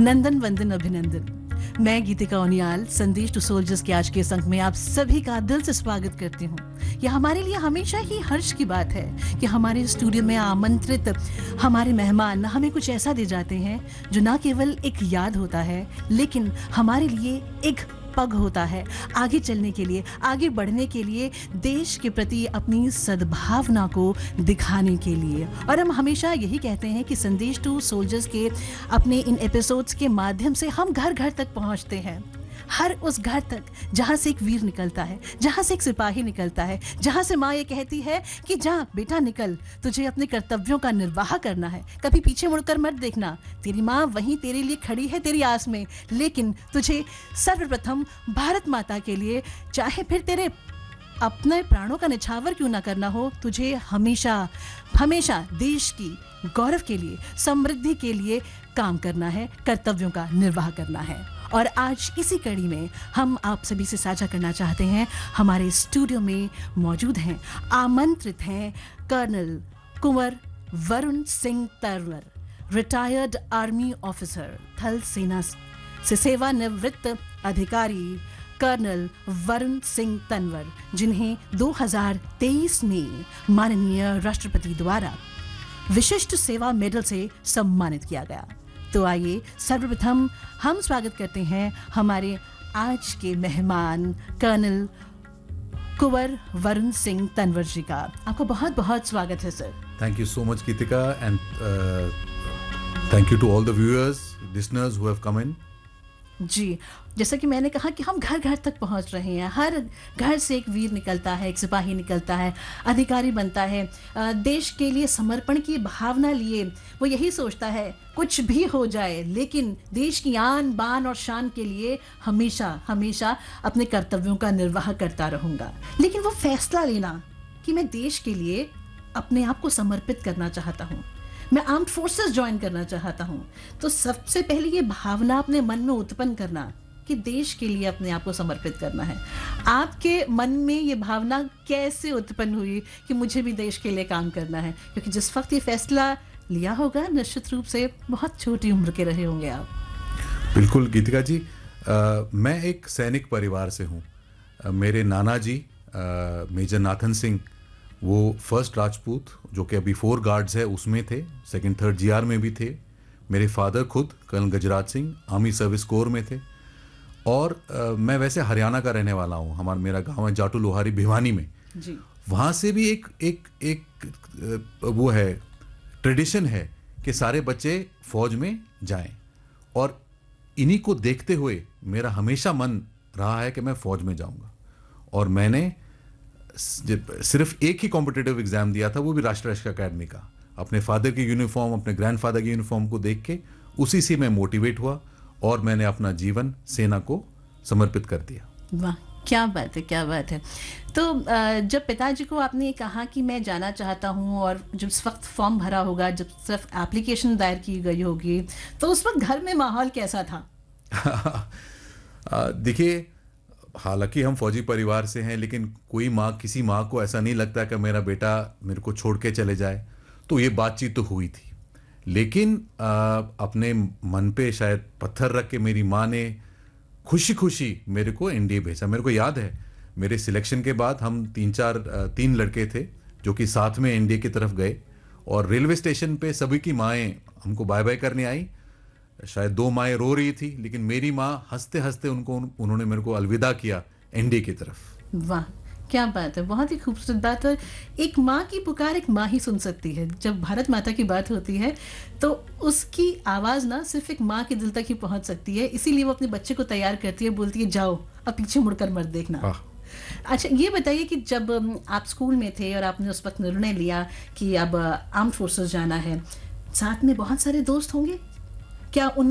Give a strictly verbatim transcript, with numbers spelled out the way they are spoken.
नंदन वंदन अभिनंदन। मैं गीतिका उनियाल संदेश टू सोल्जर्स के आज के इस अंक में आप सभी का दिल से स्वागत करती हूँ। यह हमारे लिए हमेशा ही हर्ष की बात है कि हमारे स्टूडियो में आमंत्रित हमारे मेहमान हमें कुछ ऐसा दे जाते हैं जो न केवल एक याद होता है लेकिन हमारे लिए एक पग होता है आगे चलने के लिए, आगे बढ़ने के लिए, देश के प्रति अपनी सद्भावना को दिखाने के लिए। और हम हमेशा यही कहते हैं कि संदेश टू सोल्जर्स के अपने इन एपिसोड्स के माध्यम से हम घर घर तक पहुंचते हैं, हर उस घर तक जहां से एक वीर निकलता है, जहां से एक सिपाही निकलता है, जहां से माँ ये कहती है कि जा बेटा निकल, तुझे अपने कर्तव्यों का निर्वाह करना है, कभी पीछे मुड़कर मत देखना, तेरी माँ वहीं तेरे लिए खड़ी है तेरी आस में, लेकिन तुझे सर्वप्रथम भारत माता के लिए, चाहे फिर तेरे अपने प्राणों का निछावर क्यों ना करना हो, तुझे हमेशा हमेशा देश की गौरव के लिए, समृद्धि के लिए काम करना है, कर्तव्यों का निर्वाह करना है। और आज इसी कड़ी में हम आप सभी से साझा करना चाहते हैं, हमारे स्टूडियो में मौजूद हैं, आमंत्रित हैं कर्नल कुंवर Varun Singh Tanwar, retired army officer, थल सेना से सेवानिवृत्त अधिकारी कर्नल वरुण सिंह तंवर, जिन्हें दो हज़ार तेईस में माननीय राष्ट्रपति द्वारा विशिष्ट सेवा मेडल से सम्मानित किया गया। तो आइए सर्वप्रथम हम स्वागत करते हैं हमारे आज के मेहमान कर्नल कुंवर वरुण सिंह तंवर जी का। आपका बहुत बहुत स्वागत है sir. Thank you so much Geetika and thank you to all the viewers, listeners who have come इन। जी, जैसा कि मैंने कहा कि हम घर घर तक पहुंच रहे हैं, हर घर से एक वीर निकलता है, एक सिपाही निकलता है, अधिकारी बनता है, देश के लिए समर्पण की भावना लिए वो यही सोचता है कुछ भी हो जाए लेकिन देश की आन बान और शान के लिए हमेशा हमेशा अपने कर्तव्यों का निर्वाह करता रहूँगा। लेकिन वो फैसला लेना कि मैं देश के लिए अपने आप को समर्पित करना चाहता हूँ, मैं आर्म्ड फोर्सेस ज्वाइन करना चाहता हूँ, तो सबसे पहले ये भावना अपने मन में उत्पन्न करना कि देश के लिए अपने आप को समर्पित करना है। आपके मन में ये भावना कैसे उत्पन्न हुई कि मुझे भी देश के लिए काम करना है? क्योंकि जिस वक्त ये फैसला लिया होगा निश्चित रूप से बहुत छोटी उम्र के रहे होंगे आप। बिल्कुल गीतिका जी, आ, मैं एक सैनिक परिवार से हूँ। मेरे नाना जी आ, मेजर नाथन सिंह, वो फर्स्ट राजपूत जो कि अभी फोर गार्ड्स है उसमें थे, सेकंड थर्ड जीआर में भी थे। मेरे फादर खुद colonel Gajraj Singh army service corps में थे। और आ, मैं वैसे हरियाणा का रहने वाला हूँ, हमारा मेरा गांव है जाटू लोहारी भिवानी में जी। वहाँ से भी एक एक एक वो है, ट्रेडिशन है कि सारे बच्चे फौज में जाएं, और इन्हीं को देखते हुए मेरा हमेशा मन रहा है कि मैं फौज में जाऊंगा। और मैंने सिर्फ एक ही कॉम्पिटिटिव एग्जाम दिया था, वो भी राष्ट्रीय रक्षा अकेडमी का, अपने फादर की यूनिफॉर्म, अपने ग्रैंडफादर की यूनिफॉर्म को देख के उसी से मैं मोटिवेट हुआ और मैंने अपना जीवन सेना को समर्पित कर दिया। वाह, क्या बात है, क्या बात है। तो जब पिताजी को आपने कहा कि मैं जाना चाहता हूँ और जब उस वक्त फॉर्म भरा होगा, जब सिर्फ एप्लीकेशन दायर की गई होगी, तो उस वक्त घर में माहौल कैसा था? देखिए, हालांकि हम फौजी परिवार से हैं, लेकिन कोई माँ, किसी माँ को ऐसा नहीं लगता कि मेरा बेटा मेरे को छोड़ के चले जाए। तो ये बातचीत तो हुई थी, लेकिन आ, अपने मन पे शायद पत्थर रख के मेरी माँ ने खुशी खुशी मेरे को एनडीए भेजा। मेरे को याद है मेरे सिलेक्शन के बाद हम तीन चार तीन लड़के थे जो कि साथ में एनडीए की तरफ गए, और रेलवे स्टेशन पे सभी की माएँ हमको बाय बाय करने आई। शायद दो माएँ रो रही थी, लेकिन मेरी माँ हंसते हंसते उनको उन्होंने मेरे को अलविदा किया एनडीए की तरफ। वाह, क्या बात है, बहुत ही खूबसूरत बात है। एक माँ की पुकार एक माँ ही सुन सकती है। जब भारत माता की बात होती है तो उसकी आवाज़ ना सिर्फ एक माँ के दिल तक ही पहुँच सकती है, इसीलिए वो अपने बच्चे को तैयार करती है, बोलती है जाओ अब पीछे मुड़कर मत देखना। अच्छा, ये बताइए कि जब आप स्कूल में थे और आपने उस वक्त निर्णय लिया कि अब आर्म्ड फोर्सेस जाना है, साथ में बहुत सारे दोस्त होंगे, क्या उन